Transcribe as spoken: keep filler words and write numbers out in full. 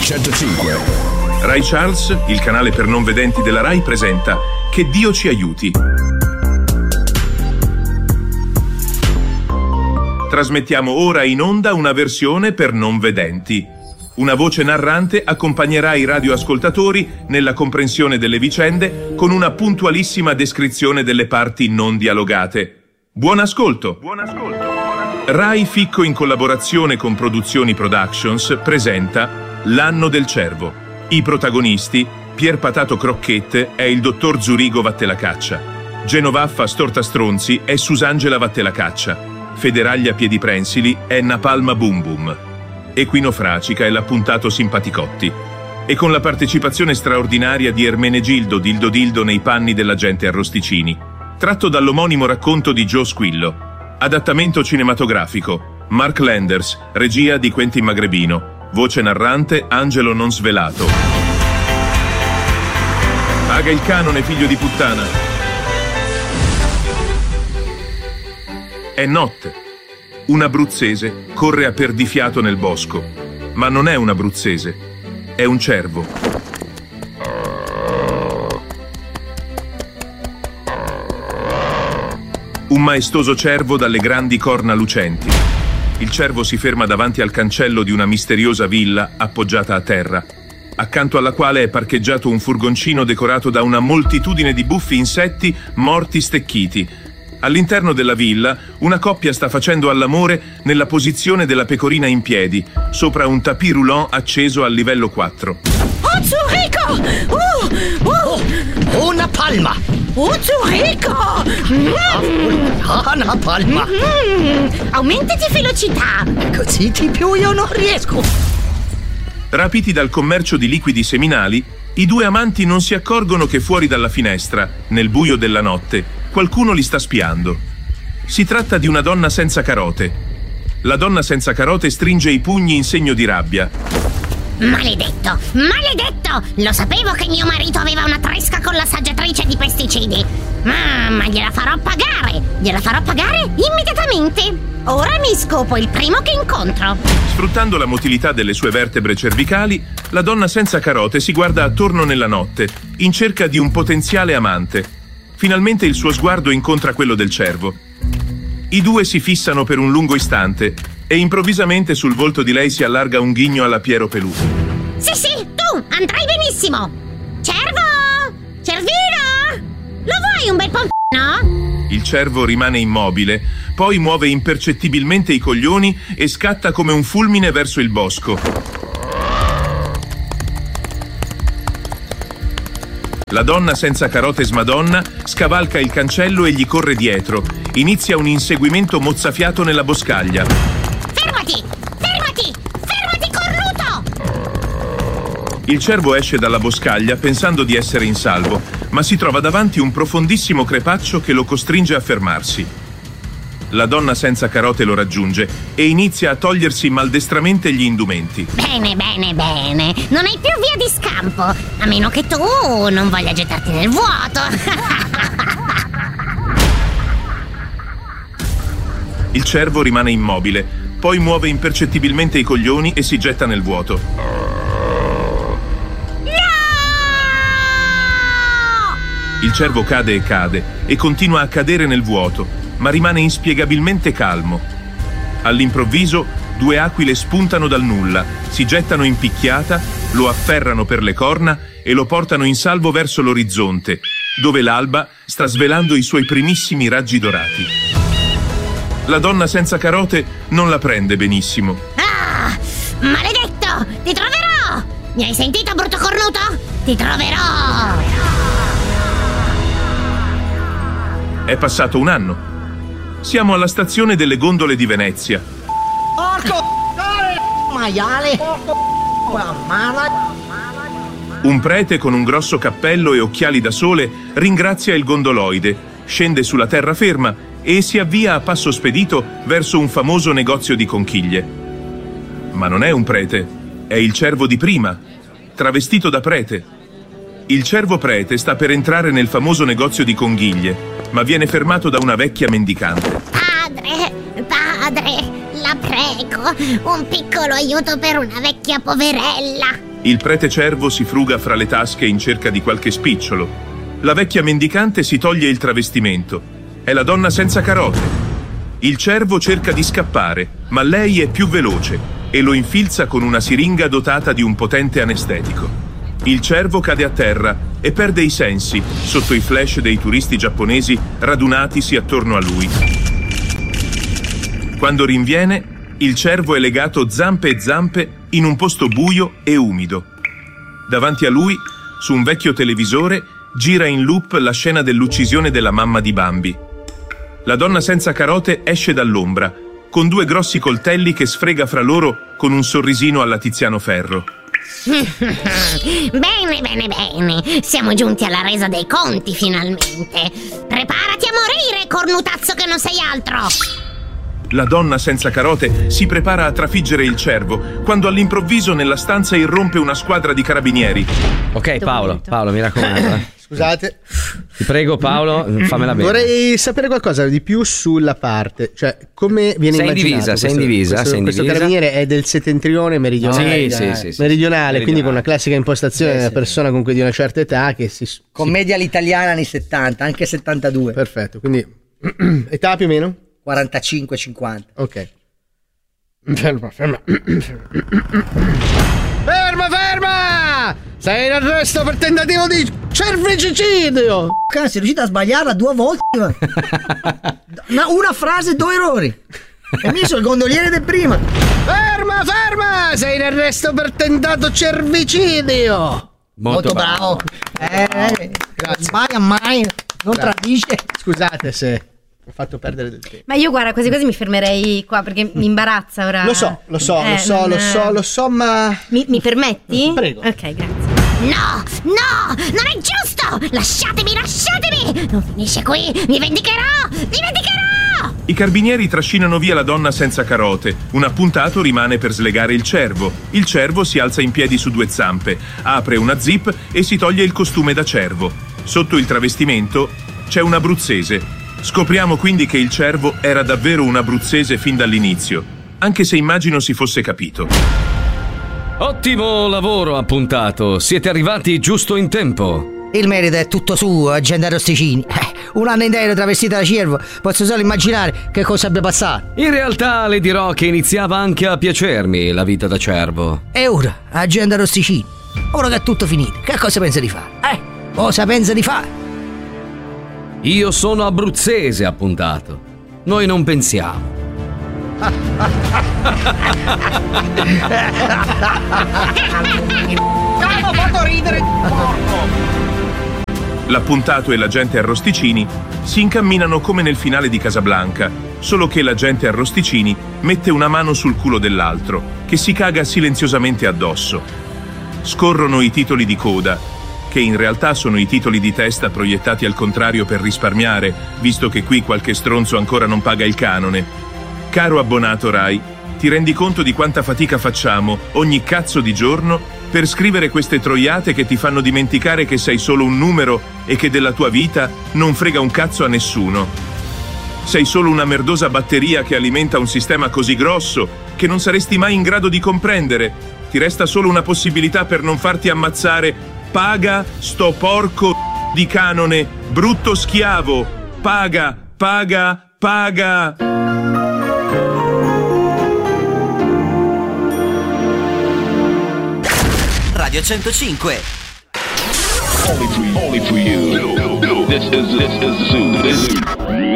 centocinque. Rai Charles, il canale per non vedenti della Rai, presenta Che Dio ci aiuti. Trasmettiamo ora in onda una versione per non vedenti. Una voce narrante accompagnerà i radioascoltatori nella comprensione delle vicende con una puntualissima descrizione delle parti non dialogate. Buon ascolto! Buon ascolto! Rai Ficco, in collaborazione con Produzioni Productions, presenta L'anno del cervo. I protagonisti: Pier Patato Crocchette è il dottor Zurigo Vattelacaccia, Genovaffa Stortastronzi è Susangela Vattelacaccia, Federaglia Piediprensili è Napalma Bum Bum, Equino Fracica è l'appuntato Simpaticotti, e con la partecipazione straordinaria di Ermenegildo Dildo Dildo nei panni dell'agente Arrosticini, tratto dall'omonimo racconto di Joe Squillo. Adattamento cinematografico: Mark Landers, regia di Quentin Magrebino, voce narrante Angelo Non Svelato. Paga il canone, figlio di puttana. È notte. Un abruzzese corre a perdifiato nel bosco, ma non è un abruzzese, è un cervo. Un maestoso cervo dalle grandi corna lucenti. Il cervo si ferma davanti al cancello di una misteriosa villa appoggiata a terra, accanto alla quale è parcheggiato un furgoncino decorato da una moltitudine di buffi insetti morti stecchiti. All'interno della villa, una coppia sta facendo all'amore nella posizione della pecorina in piedi, sopra un tapis roulant acceso al livello quattro. Oh, Zurigo! Oh, oh. Una palma! Oh, Zurigo! Mm. Una palma! Mm. Aumentati velocità! Così di più io non riesco! Rapiti dal commercio di liquidi seminali, i due amanti non si accorgono che fuori dalla finestra, nel buio della notte, qualcuno li sta spiando. Si tratta di una donna senza carote. La donna senza carote stringe i pugni in segno di rabbia. Maledetto! Maledetto! Lo sapevo che mio marito aveva una tresca con l'assaggiatrice di pesticidi. Ma, ma gliela farò pagare! Gliela farò pagare immediatamente! Ora mi scopo il primo che incontro. Sfruttando la motilità delle sue vertebre cervicali, la donna senza carote si guarda attorno nella notte, in cerca di un potenziale amante. Finalmente il suo sguardo incontra quello del cervo. I due si fissano per un lungo istante e improvvisamente sul volto di lei si allarga un ghigno alla Piero Pelù. Sì, sì, tu andrai benissimo. Cervo! Cervino! Lo vuoi un bel pompino? Il cervo rimane immobile, poi muove impercettibilmente i coglioni e scatta come un fulmine verso il bosco. La donna senza carote smadonna scavalca il cancello e gli corre dietro. Inizia un inseguimento mozzafiato nella boscaglia. Fermati! Fermati! Fermati, cornuto! Il cervo esce dalla boscaglia pensando di essere in salvo, ma si trova davanti un profondissimo crepaccio che lo costringe a fermarsi. La donna senza carote lo raggiunge e inizia a togliersi maldestramente gli indumenti. Bene, bene, bene. Non hai più via di scampo, a meno che tu non voglia gettarti nel vuoto. Il cervo rimane immobile, poi muove impercettibilmente i coglioni e si getta nel vuoto. No! Il cervo cade e cade e continua a cadere nel vuoto, ma rimane inspiegabilmente calmo. All'improvviso, due aquile spuntano dal nulla, si gettano in picchiata, lo afferrano per le corna e lo portano in salvo verso l'orizzonte, dove l'alba sta svelando i suoi primissimi raggi dorati. La donna senza carote non la prende benissimo. Ah! Maledetto! Ti troverò! Mi hai sentito, brutto cornuto? Ti troverò! È passato un anno. Siamo alla stazione delle gondole di Venezia. Porco maiale! Un prete con un grosso cappello e occhiali da sole ringrazia il gondoloide, scende sulla terraferma e si avvia a passo spedito verso un famoso negozio di conchiglie. Ma non è un prete, è il cervo di prima, travestito da prete. Il cervo prete sta per entrare nel famoso negozio di conchiglie, ma viene fermato da una vecchia mendicante. Padre, padre, la prego, un piccolo aiuto per una vecchia poverella. Il prete cervo si fruga fra le tasche in cerca di qualche spicciolo. La vecchia mendicante si toglie il travestimento. È la donna senza carote. Il cervo cerca di scappare, ma lei è più veloce e lo infilza con una siringa dotata di un potente anestetico. Il cervo cade a terra e perde i sensi sotto i flash dei turisti giapponesi radunatisi attorno a lui. Quando rinviene, il cervo è legato zampe e zampe in un posto buio e umido. Davanti a lui, su un vecchio televisore, gira in loop la scena dell'uccisione della mamma di Bambi. La donna senza carote esce dall'ombra, con due grossi coltelli che sfrega fra loro con un sorrisino alla Tiziano Ferro. Bene, bene, bene. Siamo giunti alla resa dei conti, finalmente. Preparati a morire, cornutazzo che non sei altro. La donna senza carote si prepara a trafiggere il cervo quando all'improvviso nella stanza irrompe una squadra di carabinieri. Ok, Paolo, Paolo, mi raccomando. Eh. Scusate. Ti prego, Paolo, fammela bene. Vorrei sapere qualcosa di più sulla parte, cioè come viene sei immaginato. In divisa, questo, sei in divisa, questo, sei in questo divisa. carabiniere è del settentrione meridionale, Sì, sì, sì, sì, meridionale, sì. quindi con una classica impostazione Sì, della sì. persona comunque di una certa età che si Commedia all'italiana anni settanta, anche settantadue. si- perfetto, quindi età più o meno? quarantacinque cinquanta. Ok. Ferma, ferma. Ferma, ferma! Sei in arresto per tentativo di cervicidio! Sei riuscito a sbagliarla due volte. una, una frase, due errori. E mi sono il gondoliere del prima. Ferma, ferma! Sei in arresto per tentato cervicidio! Molto, Molto bravo. Eh, eh, non sbaglia mai, non Grazie. tradisce. Scusate se ho fatto perdere del tempo. Ma io guarda, quasi quasi mi fermerei qua perché mi imbarazza ora. Lo so, lo so, Eh, lo so, non- lo so, lo so, ma... Mi, mi permetti? Prego. Ok, grazie. No, no, non è giusto! Lasciatemi, lasciatemi! Non finisce qui! Mi vendicherò! Mi vendicherò! I carabinieri trascinano via la donna senza carote. Un appuntato rimane per slegare il cervo. Il cervo si alza in piedi su due zampe, apre una zip e si toglie il costume da cervo. Sotto il travestimento c'è un abruzzese. Scopriamo quindi che il cervo era davvero un abruzzese fin dall'inizio, anche se immagino si fosse capito. Ottimo lavoro, appuntato. Siete arrivati giusto in tempo. Il merito è tutto suo, agente Arrosticini. Eh, un anno intero travestito da cervo, posso solo immaginare che cosa abbia passato. In realtà le dirò che iniziava anche a piacermi la vita da cervo. E ora, agente Arrosticini, ora che è tutto finito, che cosa pensa di fare? Eh, cosa pensa di fare? Io sono abruzzese, appuntato. Noi non pensiamo. Hanno fatto ridere. L'appuntato e l'agente Arrosticini si incamminano come nel finale di Casablanca, solo che l'agente Arrosticini mette una mano sul culo dell'altro, che si caga silenziosamente addosso. Scorrono i titoli di coda, che in realtà sono i titoli di testa proiettati al contrario per risparmiare, visto che qui qualche stronzo ancora non paga il canone. Caro abbonato Rai, ti rendi conto di quanta fatica facciamo ogni cazzo di giorno per scrivere queste troiate che ti fanno dimenticare che sei solo un numero e che della tua vita non frega un cazzo a nessuno. Sei solo una merdosa batteria che alimenta un sistema così grosso che non saresti mai in grado di comprendere. Ti resta solo una possibilità per non farti ammazzare. Paga sto porco di canone, brutto schiavo. Paga, paga, paga. Radio centocinque. Only for you. Only for you. This is this is Zoo. This is